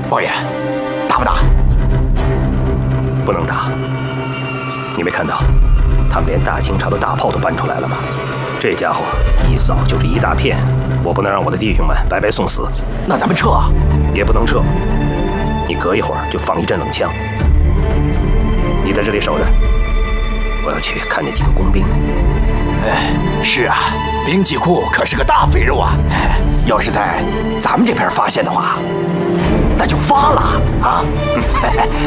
王爷，打不打？ 不能打。你没看到，他们连大清朝的大炮都搬出来了吗？这家伙一扫就是一大片，我不能让我的弟兄们白白送死。 那咱们撤啊？ 也不能撤。你隔一会儿就放一阵冷枪。你在这里守着，我要去看那几个工兵。 哎，是啊，兵器库可是个大肥肉啊！要是在咱们这边发现的话，那就发了啊！